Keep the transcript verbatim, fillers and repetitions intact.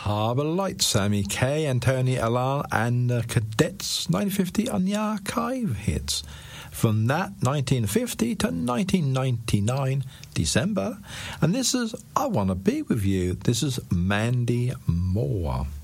Harbour Lights, Sammy Kaye and Tony Allen and the Cadets, nineteen fifty on the archive hits. From that, nineteen fifty to nineteen ninety-nine, December. And this is I Wanna Be With You. This is Mandy Moore.